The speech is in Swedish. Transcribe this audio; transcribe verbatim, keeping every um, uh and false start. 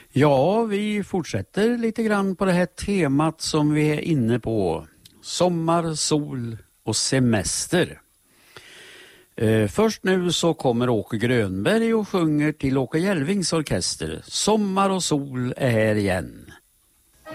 Ja, vi fortsätter lite grann på det här temat som vi är inne på. Sommar, sol och semester. Eh, först nu så kommer Åke Grönberg och sjunger till Åke Jelvings orkester. Sommar och sol är här igen.